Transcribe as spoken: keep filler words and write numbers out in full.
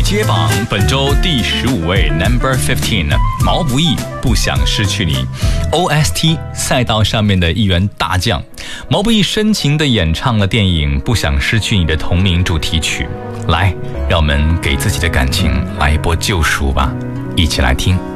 揭榜，本周第十五位 Number fifteen， 毛不易不想失去你。 O S T 赛道上面的一员大将，毛不易深情地演唱了电影《不想失去你》的同名主题曲。来，让我们给自己的感情来一波救赎吧，一起来听。